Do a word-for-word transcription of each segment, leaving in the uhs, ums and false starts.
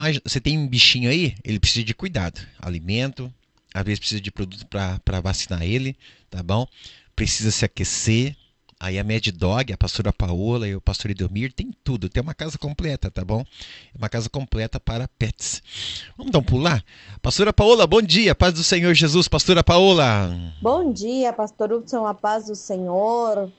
Mas você tem um bichinho aí, ele precisa de cuidado. Alimento, às vezes precisa de produto para vacinar ele, tá bom? Precisa se aquecer. Aí a Mad Dog, a pastora Paola e o pastor Edomir tem tudo. Tem uma casa completa, tá bom? É uma casa completa para pets. Vamos dar um pulo lá? Pastora Paola, bom dia. Paz do Senhor Jesus, pastora Paola. Bom dia, pastor Hudson, a paz do Senhor.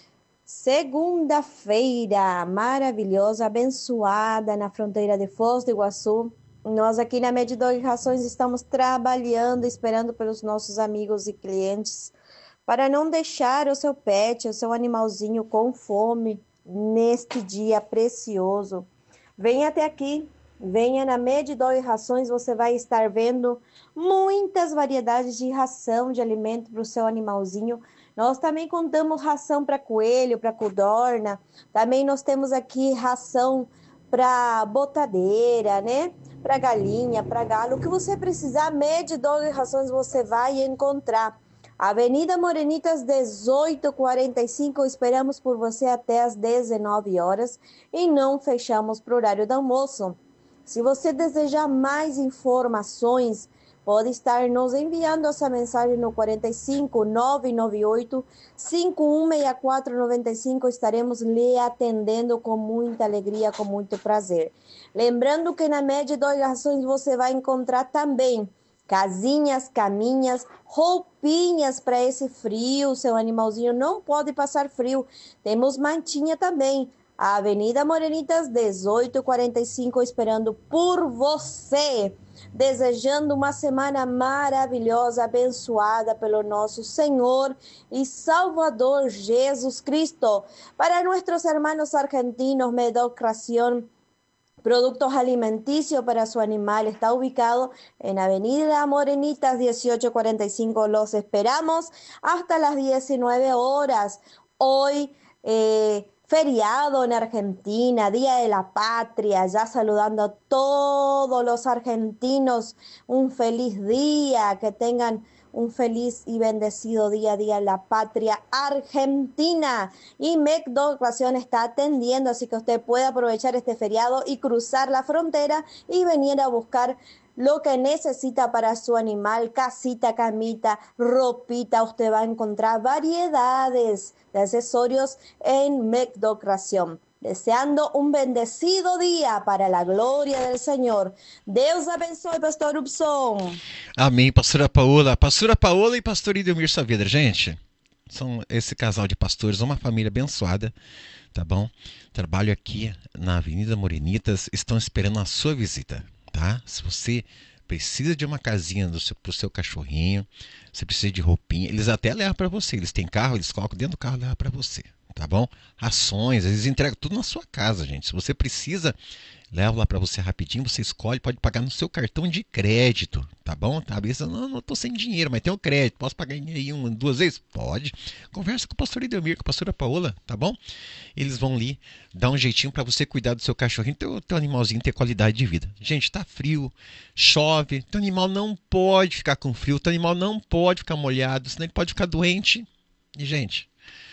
Segunda-feira maravilhosa, abençoada na fronteira de Foz do Iguaçu. Nós aqui na Medidor Rações estamos trabalhando, esperando pelos nossos amigos e clientes para não deixar o seu pet, o seu animalzinho com fome neste dia precioso. Venha até aqui, venha na Medidor Rações, você vai estar vendo muitas variedades de ração, de alimento para o seu animalzinho. Nós também contamos ração para coelho, para codorna. Também nós temos aqui ração para botadeira, né? Para galinha, para galo. O que você precisar, Medidor Rações, você vai encontrar. Avenida Morenitas, dezoito quarenta e cinco. Esperamos por você até às dezenove horas e não fechamos para o horário do almoço. Se você desejar mais informações, pode estar nos enviando essa mensagem no quarenta e cinco, nove nove oito, cinco um seis quatro nove cinco. Estaremos lhe atendendo com muita alegria, com muito prazer. Lembrando que na Média de Rações você vai encontrar também casinhas, caminhas, roupinhas para esse frio. Seu animalzinho não pode passar frio. Temos mantinha também. A Avenida Morenitas, dezoito quarenta e cinco, esperando por você. Desejando uma semana maravilhosa, abençoada pelo nosso Senhor e Salvador Jesus Cristo. Para nossos irmãos argentinos, Medocración Productos Alimenticios para su animal está ubicado en Avenida Morenitas dieciocho cuarenta y cinco. Los esperamos hasta las diecinueve horas. Hoy, eh, feriado en Argentina, Día de la Patria, ya saludando a todos los argentinos. Un feliz día, que tengan un feliz y bendecido día a día en la patria argentina. Y Medocración está atendiendo, así que usted puede aprovechar este feriado y cruzar la frontera y venir a buscar lo que necesita para su animal, casita, camita, ropita. Usted va a encontrar variedades de accesorios en Medocración. Deseando un bendecido día para la gloria del Señor. Deus abençoe, pastor Hudson. Amém, pastora Paola. Pastora Paola e pastor Edomir Saavedra. Gente, são esse casal de pastores, uma família abençoada, tá bom? Trabalho aqui na Avenida Morenitas, estão esperando a sua visita, tá? Se você precisa de uma casinha para o seu cachorrinho, você precisa de roupinha, eles até levam para você. Eles têm carro, eles colocam dentro do carro e levam para você. Tá bom? Rações, eles entregam tudo na sua casa, gente. Se você precisa, leva lá para você rapidinho, você escolhe, pode pagar no seu cartão de crédito, tá bom? Tá, beleza? Não, não tô sem dinheiro, mas tenho crédito, posso pagar aí uma, duas vezes? Pode. Conversa com o pastor Edomir, com a pastora Paola, tá bom? Eles vão ali dar um jeitinho para você cuidar do seu cachorrinho, teu, teu animalzinho ter qualidade de vida. Gente, tá frio, chove, teu animal não pode ficar com frio, teu animal não pode ficar molhado, senão ele pode ficar doente. E, gente,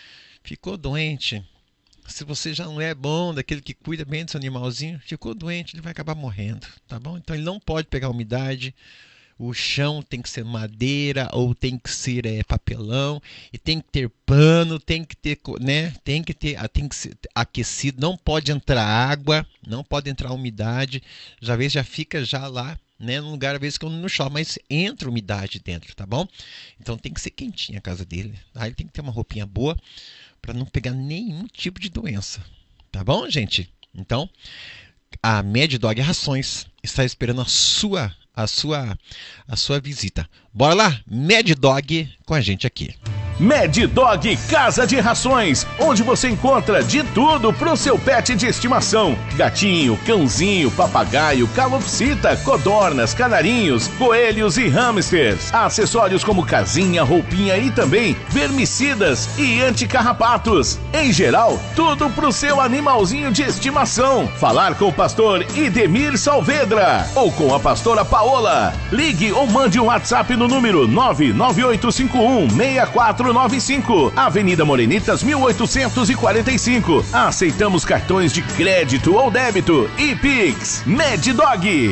ficou doente, se você já não é bom, daquele que cuida bem do seu animalzinho, ficou doente, ele vai acabar morrendo, tá bom? Então ele não pode pegar umidade, o chão tem que ser madeira ou tem que ser é, papelão, e tem que ter pano, tem que ter, né? Tem que ter, tem que ser aquecido, não pode entrar água, não pode entrar umidade, já vez já fica já lá, né, num lugar às vezes que não chove, mas entra umidade dentro, tá bom? Então tem que ser quentinha a casa dele, tá? Ele tem que ter uma roupinha boa para não pegar nenhum tipo de doença, tá bom, gente? Então, a Mad Dog Rações está esperando a sua, a sua, a sua visita. Bora lá, Mad Dog com a gente aqui. Mad Dog Casa de Rações, onde você encontra de tudo pro seu pet de estimação: gatinho, cãozinho, papagaio, calopsita, codornas, canarinhos, coelhos e hamsters. Acessórios como casinha, roupinha e também vermicidas e anticarrapatos. Em geral, tudo pro seu animalzinho de estimação. Falar com o pastor Edomir Saavedra ou com a pastora Paola. Ligue ou mande um WhatsApp no número nove nove oito cinco um seis quatro quatro nove cinco, Avenida Morenitas, mil oitocentos e quarenta e cinco. Aceitamos cartões de crédito ou débito e Pix. Mad Dog.